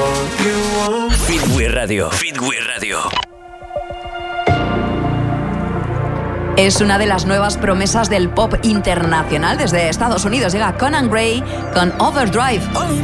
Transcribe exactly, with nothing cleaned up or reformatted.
Fitwi Radio. Fitwi Radio. Es una de las nuevas promesas del pop internacional. Desde Estados Unidos llega Conan Gray con Overdrive.